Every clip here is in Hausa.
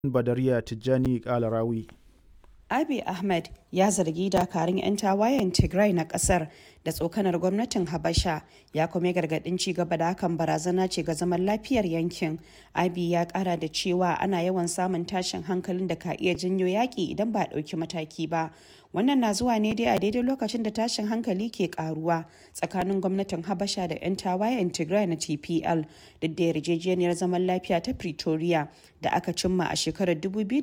Badariya Tijjani Kalarawi. Abiy Ahmed ya zargi dakarun 'yan tawayen Tigray na kasar da tsokanar gwamnatin Habasha, ya kuma gargadin ci gaba da hakan barazana ce ga zaman lafiyar yankin. Abiy ya kara da cewa ana yawan samun tashin hankalin da ka iya janyo yaƙi idan ba a ɗauki mataki ba. Wannan na zuwa ne dai a daidai lokacin da tashin hankali ke karuwa tsakanin gwamnatin Habasha da 'yan tawayen Tigray na TPL, duk da yarjejeniyar zaman lafiya ta Pretoria da aka cimma a shekarar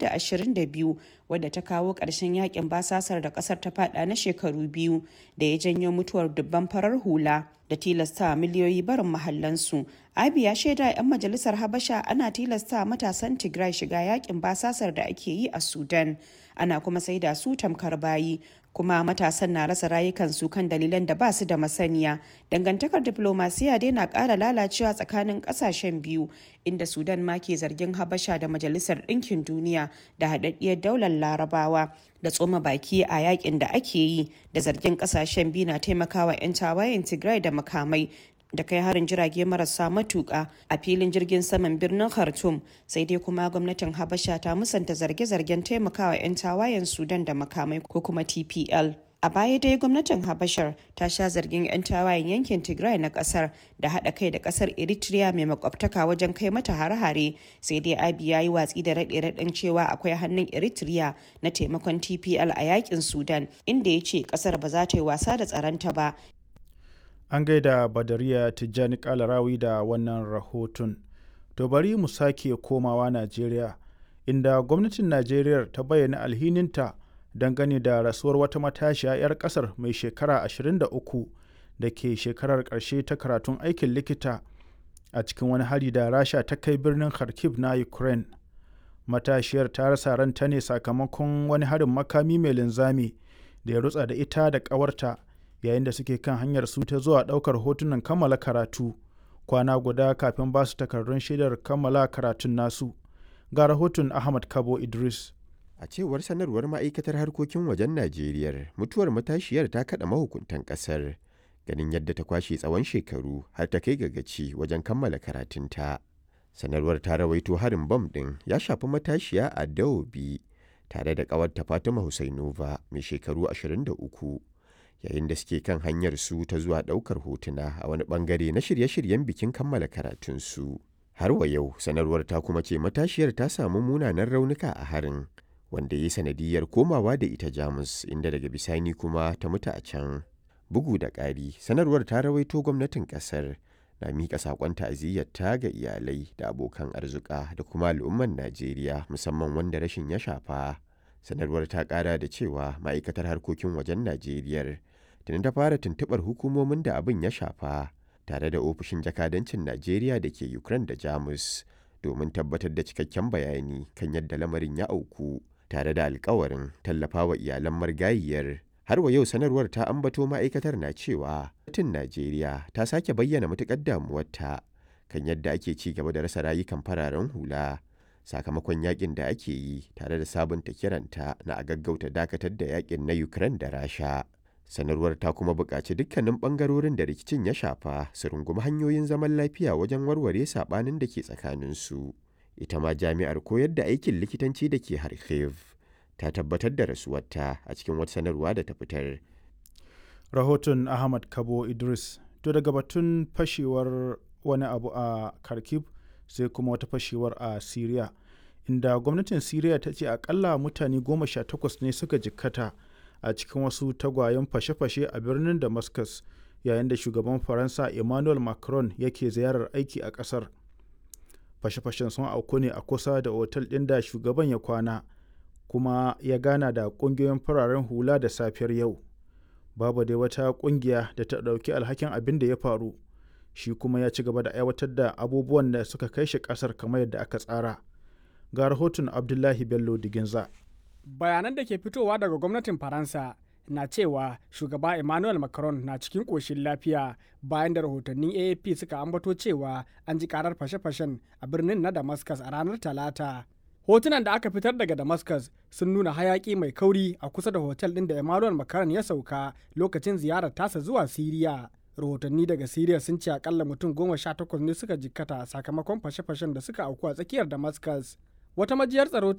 2022 wadda ta kawo ƙarshen yakin basasar da ƙasar ta fada na shekaru biyu da ya janyo mutuwar dubban farar hula da tilasta miliyoyi barin mahallansu. Abiy ya shaida 'yan majalisar Habasha ana tilasta matasan Tigray shiga yakin basasar da ake yi a Sudan, ana kuma saida su tamkar bayi, kuma matasan na rasa rayukansu kan dalilan da ba su da masaniya. Dangantakar diplomasiya dai na ƙara lalacewa tsakanin ƙasashen biyu, inda Sudan ma ke zargin Habasha da Majalisar Ɗinkin Duniya da haɗaɗɗiyar daular Larabawa da tsoma baki a yakin da ake yi, da zargin ƙasashen biyu na taimakawa 'yan tawayen Tigray da makamai da kai harin jirage marasa matuƙa a filin jirgin saman birnin Khartoum. Sai dai kuma gwamnatin Habasha ta musanta zarge-zargen taimakawa 'yan tawayen Sudan da makamai ko kuma TPL. A baya dai gwamnatin Habashar ta sha zargin 'yan tawayen yankin Tigray na kasar da haɗa kai da kasar Eritrea mai makwabtaka wajen kai mata hare-hare, sai dai Abiy ya yi watsi da raɗe-raɗen cewa akwai hannun Eritrea na taimakon TPL a yakin Sudan, inda ya ce kasar ba za ta yi wasa da tsaronta ba. An gaida Badariya Tijjani Kalarawi da wannan rahoton. To bari mu sake komawa Najeriya, inda gwamnatin Najeriya ta bayyana alhininta dangane da rasuwar wata matashiya 'yar kasar mai shekara 23 da ke shekarar ƙarshe ta karatun aikin likita a cikin wani hari da Rasha ta kai birnin Kharkiv na Ukraine. Matashiyar ta rasa ranta ne sakamakon wani harin makami mai linzami da ya rutsa da ita da ƙawarta yayin da suke kan hanyar su ta zuwa ɗaukar hotunan kammala karatu kwana guda kafin ba su takardun shaidar kammala karatun nasu. Ga rahoton Ahmad Kabo Idris. A cewar sanarwar ma'aikatar harkokin wajen Najeriya, mutuwar matashiyar ta kaɗa mahukuntan ƙasar, ganin yadda ta kwashe tsawon shekaru har ta kai ga gaci wajen kammala karatunta. Sanarwar ta rawaito harin bam ɗin ya shafi matashiya a Dawobi tare da ƙawarta Fatima Husainova mai shekaru 23. yayin da suke kan hanyar su ta zuwa ɗaukar hotuna a wani ɓangare na shirye-shiryen bikin kammala karatunsu. Har wa yau sanarwar ta kuma ce matashiyar ta samu munanan raunuka a harin, wanda ya yi sanadiyar komawa da ita Jamus, inda daga bisani kuma ta mutu a can. Bugu da ƙari, sanarwar ta rawaito gwamnatin ƙasar na miƙa saƙon ta'aziyyarta ga iyalai da abokan arzuka da kuma al'ummar Najeriya, musamman wanda rashin ya shafa. Sanarwar ta ƙara da cewa ma'aikatar harkokin wajen Najeriya tuni ta fara tuntuɓar hukumomin da abin ya shafa tare da ofishin jakadancin Najeriya da ke Ukraine da Jamus domin tabbatar da cikakken bayani kan yadda lamarin ya auku, tare da alkawarin tallafawa iyalan marigayiyar. Har wa yau sanarwar ta ambato ma'aikatar na cewa gwamnatin Najeriya ta sake bayyana matuƙar damuwarta kan yadda ake ci gaba da rasa rayukan fararen hula sakamakon yakin da ake yi, tare da sabunta kiranta na a gaggauta dakatar da yakin na Ukraine da Rasha. Sanarwar ta kuma buƙaci dukkanin ɓangarorin da rikicin ya shafa su rungumi hanyoyin zaman lafiya wajen warware saɓanin da ke tsakaninsu. Ita ma jami'ar koyar da aikin likitanci da ke Kharkiv ta tabbatar da rasuwarta a cikin wata sanarwa da ta fitar. Rahoton Ahmad Kabo Idris. To daga batun fashewar wani abu a Kharkiv sai kuma wata fashewar a Syria, inda gwamnatin Syria ta ce akalla mutane 18 ne suka jikkata a cikin wasu tagwayen fashe-fashe a birnin Damascus, yayin da shugaban Faransa Emmanuel Macron yake ziyarar aiki a ƙasar. Fashe-fashen sun auku ne a kusa da otal ɗin da shugaban ya kwana, kuma ya gana da ƙungiyoyin fararen hula da safiyar yau. Babu dai wata ƙungiya da ta ɗauki alhakin abin da ya faru. Shi kuma ya ci gaba da aiwatar da abubuwan da suka kai shi ƙasar kamar yadda aka tsara. Ga rahoton Abdullahi Bello Diginza. Bayanan da ke fitowa daga gwamnatin Faransa na cewa shugaba Emmanuel Macron na cikin ƙoshin lafiya, bayan da rahotannin AFP suka ambato cewa an ji karar fashe-fashen a birnin na Damascus a ranar Talata. Hotunan da aka fitar daga Damascus sun nuna hayaki mai kauri a kusa da hotel ɗin da Emmanuel Macron ya sauka lokacin ziyarar tasa zuwa Siriya. Rahotanni daga Siriya sun ce akalla mutum 18 ne suka jikkata sakamakon fashe-fashen da suka auku a tsakiyar Damascus. Wata majiyar tsaro